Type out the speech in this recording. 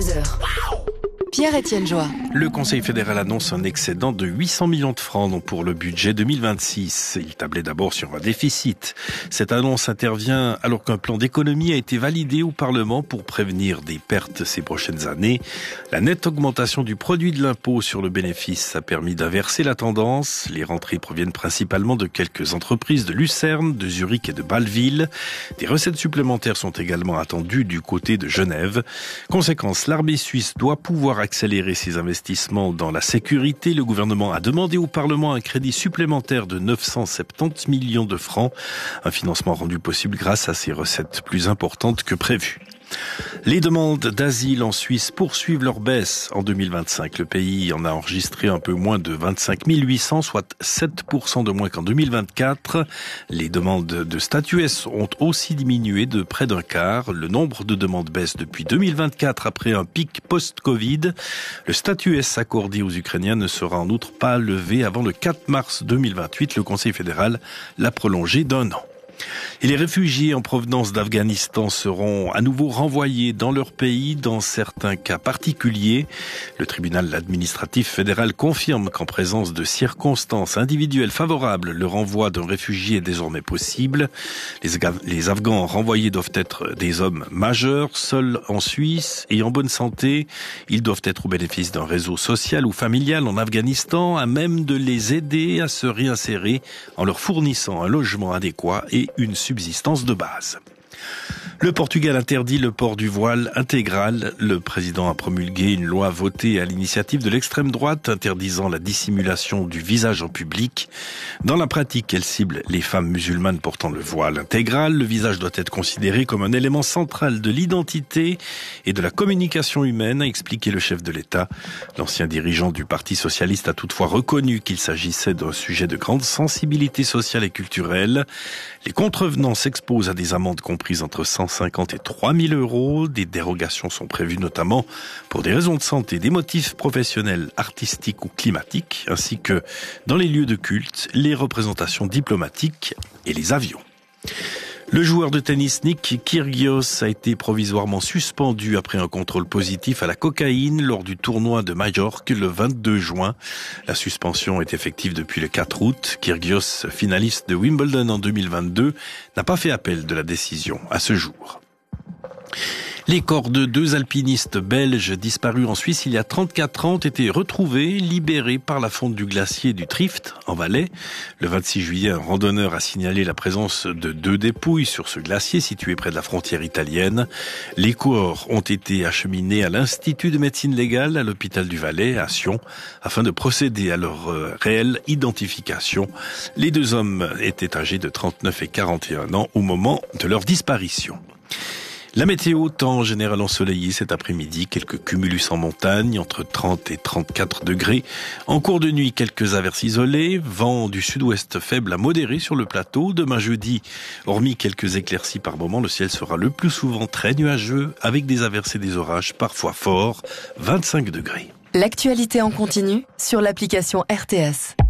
22h. Pierre-Étienne Joie. Le Conseil fédéral annonce un excédent de 800 millions de francs pour le budget 2026. Il tablait d'abord sur un déficit. Cette annonce intervient alors qu'un plan d'économie a été validé au Parlement pour prévenir des pertes ces prochaines années. La nette augmentation du produit de l'impôt sur le bénéfice a permis d'inverser la tendance. Les rentrées proviennent principalement de quelques entreprises de Lucerne, de Zurich et de Bâle-Ville. Des recettes supplémentaires sont également attendues du côté de Genève. Conséquence, l'armée suisse doit pouvoir accélérer ses investissements dans la sécurité. Le gouvernement a demandé au Parlement un crédit supplémentaire de 970 millions de francs. Un financement rendu possible grâce à ces recettes plus importantes que prévues. Les demandes d'asile en Suisse poursuivent leur baisse en 2025. Le pays en a enregistré un peu moins de 25 800, soit 7% de moins qu'en 2024. Les demandes de statut S ont aussi diminué de près d'un quart. Le nombre de demandes baisse depuis 2024 après un pic post-Covid. Le statut S accordé aux Ukrainiens ne sera en outre pas levé avant le 4 mars 2028. Le Conseil fédéral l'a prolongé d'1 an. Et les réfugiés en provenance d'Afghanistan seront à nouveau renvoyés dans leur pays dans certains cas particuliers. Le tribunal administratif fédéral confirme qu'en présence de circonstances individuelles favorables, le renvoi d'un réfugié est désormais possible. Les Afghans renvoyés doivent être des hommes majeurs, seuls en Suisse et en bonne santé. Ils doivent être au bénéfice d'un réseau social ou familial en Afghanistan, à même de les aider à se réinsérer en leur fournissant un logement adéquat et une subsistance de base. Le Portugal interdit le port du voile intégral. Le président a promulgué une loi votée à l'initiative de l'extrême droite interdisant la dissimulation du visage en public. Dans la pratique, elle cible les femmes musulmanes portant le voile intégral. Le visage doit être considéré comme un élément central de l'identité et de la communication humaine, a expliqué le chef de l'État. L'ancien dirigeant du Parti socialiste a toutefois reconnu qu'il s'agissait d'un sujet de grande sensibilité sociale et culturelle. Les contrevenants s'exposent à des amendes comprises entre 150 et 3 000 euros. Des dérogations sont prévues notamment pour des raisons de santé, des motifs professionnels, artistiques ou climatiques, ainsi que dans les lieux de culte, les représentations diplomatiques et les avions. Le joueur de tennis Nick Kyrgios a été provisoirement suspendu après un contrôle positif à la cocaïne lors du tournoi de Majorque le 22 juin. La suspension est effective depuis le 4 août. Kyrgios, finaliste de Wimbledon en 2022, n'a pas fait appel de la décision à ce jour. Les corps de 2 alpinistes belges disparus en Suisse il y a 34 ans ont été retrouvés, libérés par la fonte du glacier du Trift, en Valais. Le 26 juillet, un randonneur a signalé la présence de 2 dépouilles sur ce glacier situé près de la frontière italienne. Les corps ont été acheminés à l'Institut de médecine légale à l'hôpital du Valais, à Sion, afin de procéder à leur réelle identification. Les 2 hommes étaient âgés de 39 et 41 ans au moment de leur disparition. La météo, temps en général ensoleillé cet après-midi, quelques cumulus en montagne, entre 30 et 34 degrés. En cours de nuit, quelques averses isolées, vent du sud-ouest faible à modéré sur le plateau. Demain jeudi, hormis quelques éclaircies par moment, le ciel sera le plus souvent très nuageux, avec des averses et des orages parfois forts, 25 degrés. L'actualité en continu sur l'application RTS.